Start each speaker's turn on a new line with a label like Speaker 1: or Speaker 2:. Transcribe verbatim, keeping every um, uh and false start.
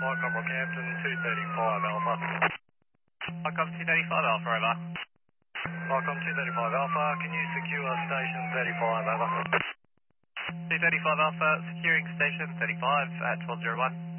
Speaker 1: Micron Rockhampton two thirty-five Alpha.
Speaker 2: Micron two thirty-five Alpha, over.
Speaker 1: Micron two thirty-five Alpha, can you secure station thirty-five, over?
Speaker 2: two thirty-five Alpha, securing station thirty-five at twelve oh one.